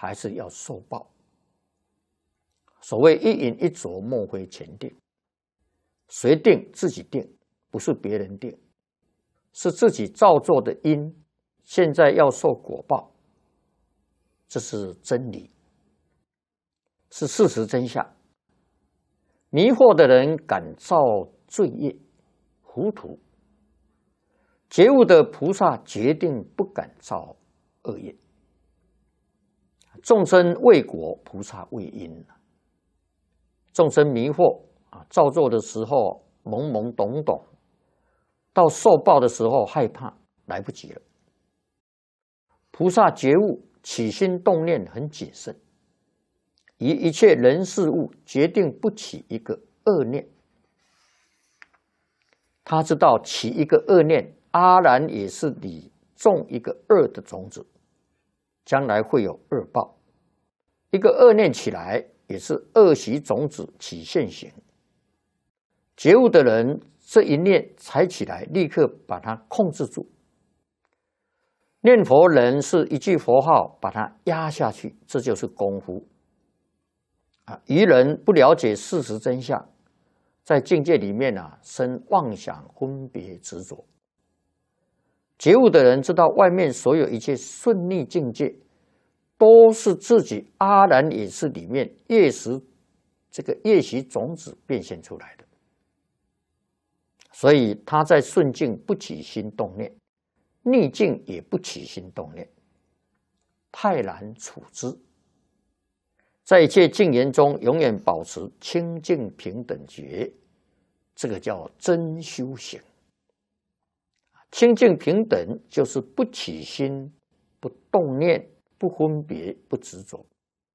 还是要受报。所谓一饮一啄，莫非前定。谁定？自己定，不是别人定，是自己造作的因，现在要受果报，这是真理，是事实真相。迷惑的人敢造罪业，糊涂；觉悟的菩萨决定不敢造恶业。众生为果，菩萨为因。众生迷惑造作的时候懵懵懂懂，到受报的时候害怕，来不及了。菩萨觉悟，起心动念很谨慎，以一切人事物决定不起一个恶念。他知道起一个恶念，阿然也是你种一个恶的种子，将来会有恶报。一个恶念起来，也是恶习种子起现行。觉悟的人，这一念才起来，立刻把它控制住。念佛人是一句佛号把它压下去，这就是功夫。愚人不了解事实真相，在境界里面生妄想、分别、执着。觉悟的人知道外面所有一切顺逆境界，都是自己阿然也是里面业习种子变现出来的。所以他在顺境不起心动念，逆境也不起心动念，泰然处之。在一切境缘中，永远保持清净平等觉，这个叫真修行。清净平等就是不起心、不动念、不分别、不执着。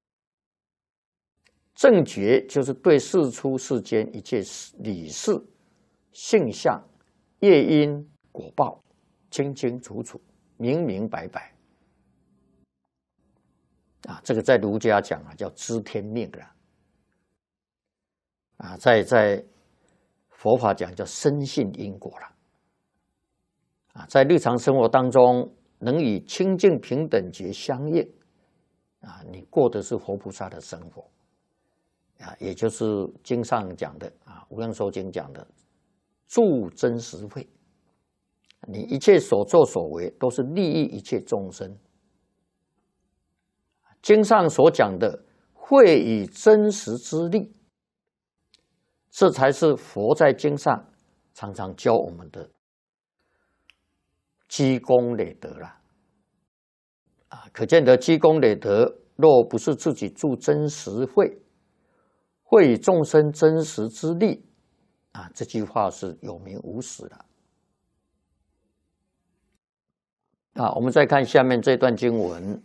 正觉就是对世出世间一切理事、性相、业因、果报清清楚楚、明明白白。这个在儒家讲叫知天命了。在佛法讲叫深信因果了。在日常生活当中，能与清净平等觉相应，你过的是佛菩萨的生活。也就是经上讲的无量寿经讲的助真实慧，你一切所作所为都是利益一切众生。经上所讲的慧以真实之力，这才是佛在经上常常教我们的积功累德了。可见得积功累德，若不是自己助真实慧，会以众生真实之力，这句话是有名无实的。我们再看下面这段经文：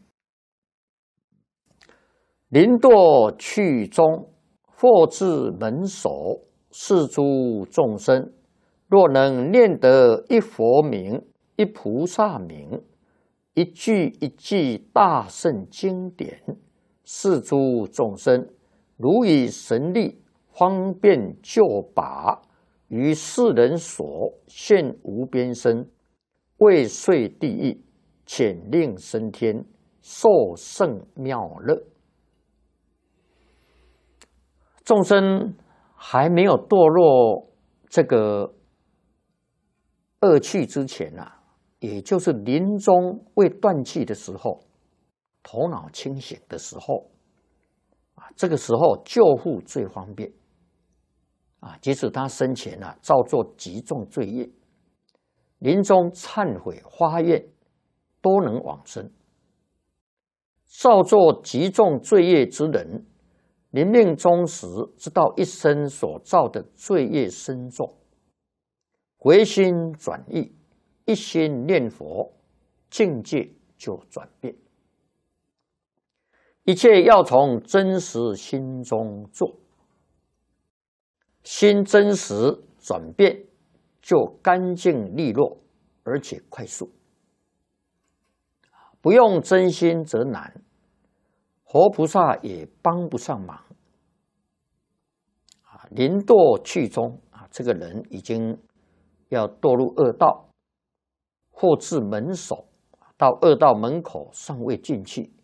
临堕去中，或至门首，是诸众生，若能念得一佛名、一菩萨名、一句一句大圣经典，是诸众生如以神力方便救拔，于世人所现无边身，未遂地狱，潜令升天，受胜妙乐。众生还没有堕落这个恶趣之前也就是临终未断气的时候，头脑清醒的时候，这个时候救护最方便。即使他生前造作极重罪业，临终忏悔发愿，都能往生。造作极重罪业之人，临命终时知道一生所造的罪业深重，回心转意，一心念佛，境界就转变。一切要从真实心中做，心真实转变，就干净利落，而且快速。不用真心则难，活菩萨也帮不上忙。临堕去中这个人已经要堕入恶道，或至门首，到恶道门口尚未进去，